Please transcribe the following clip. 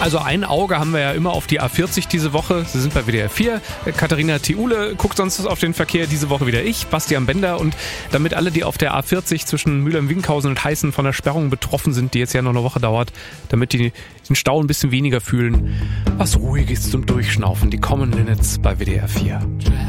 Also ein Auge haben wir ja immer auf die A40 diese Woche. Sie sind bei WDR 4. Katharina Thiule guckt sonst auf den Verkehr, diese Woche wieder ich, Bastian Bender. Und damit alle, die auf der A40 zwischen Mülheim-Winkhausen und Heißen von der Sperrung betroffen sind, die jetzt ja noch eine Woche dauert, damit die den Stau ein bisschen weniger fühlen, was Ruhiges zum Durchschnaufen. Die Common Linnets bei WDR 4.